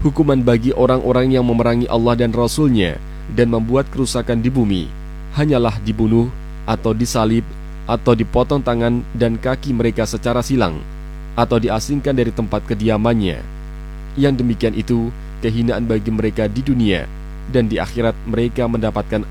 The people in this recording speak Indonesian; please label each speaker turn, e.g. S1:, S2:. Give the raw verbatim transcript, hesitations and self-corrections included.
S1: Hukuman bagi orang-orang yang memerangi Allah dan Rasul-Nya dan membuat kerusakan di bumi hanyalah dibunuh atau disalib atau dipotong tangan dan kaki mereka secara silang atau diasingkan dari tempat kediamannya. Yang demikian itu kehinaan bagi mereka di dunia, dan di akhirat mereka mendapatkan